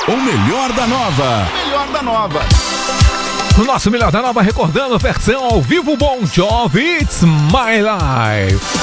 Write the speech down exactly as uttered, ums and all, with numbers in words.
O melhor da nova. O melhor da nova. No nosso Melhor da Nova, recordando a versão ao vivo Bon Jovi, It's My Life.